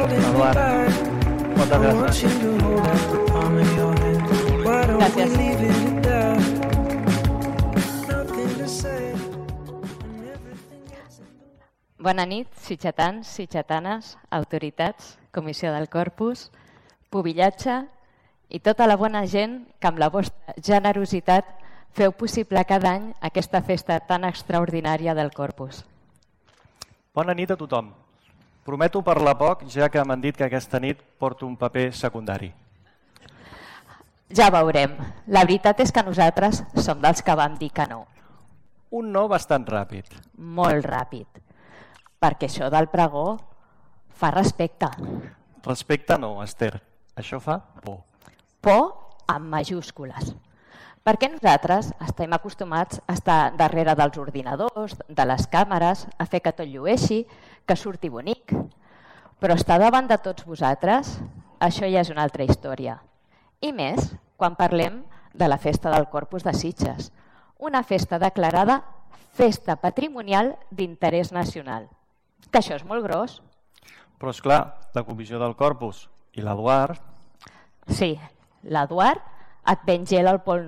Eduard, moltes gràcies. Bona nit, sitgetans, sitgetanes, autoritats, comissió del Corpus, pubillatge i tota la bona gent que amb la vostra generositat feu possible cada any aquesta festa tan extraordinària del Corpus. Bona nit a tothom. Prometo parlar poc, ja que m'han dit que aquesta nit porto un paper secundari. Ja veurem. La veritat és que nosaltres som dels que vam dir que no. Un no bastant ràpid. Molt ràpid. Perquè això del pregó fa respecte. Respecte no, Esther. Això fa por. Por amb majúscules. Perquè nosaltres estem acostumats a estar darrere dels ordinadors, de les càmeres, a fer que tot llueixi, que surti bonic. Però estar davant de tots vosaltres, això ja és una altra història. I més quan parlem de la festa del Corpus de Sitges. Una festa declarada festa patrimonial d'interès nacional. Que això és molt gros. Però és clar, la comissió del Corpus i l'Eduard... Sí, l'Eduard et ven gel al Pol